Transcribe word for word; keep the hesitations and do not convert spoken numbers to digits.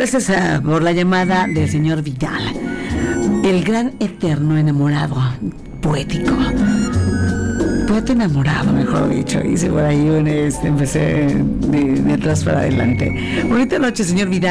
Gracias a, por la llamada del señor Vidal. El gran eterno enamorado, poético. Poeta enamorado, mejor dicho. Hice por ahí un, este, empecé de, de atrás para adelante. Bonita noche, señor Vidal.